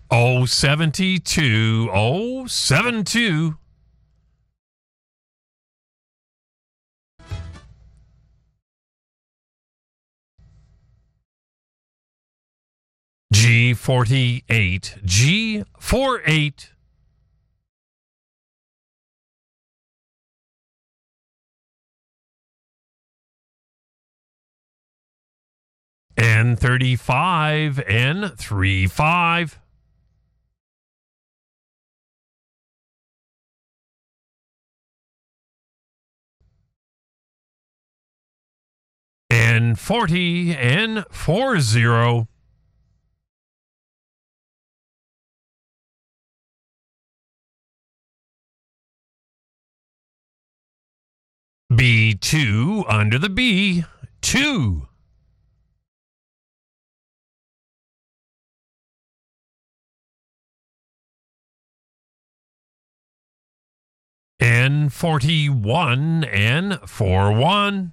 072 072. G48 G48. N35 N35. N40 N40. B2 under the B. 2. N41 N41.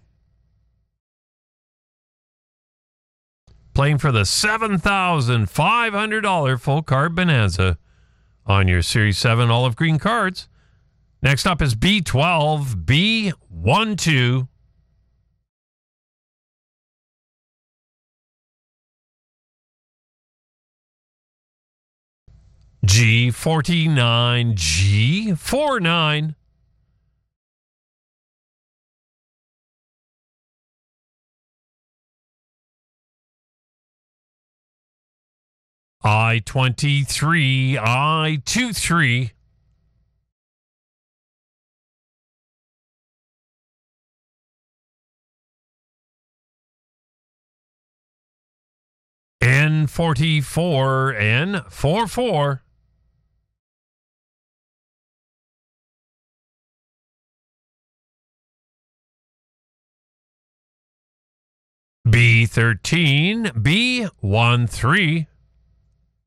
Playing for the $7,500 full card bonanza on your Series 7 olive green cards. Next up is B12 B12. G49 G49. I-23 I-23. N44 N44. B13 B13.